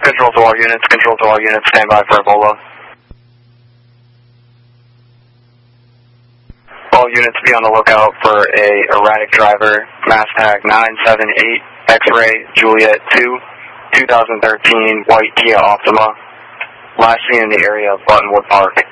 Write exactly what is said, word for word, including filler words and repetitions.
Control to all units, control to all units, stand by for Ebola. All units be on the lookout for a erratic driver, mass tag nine seven eight, X-ray, Juliet two, two thousand thirteen, white Kia Optima, last seen in the area of Buttonwood Park.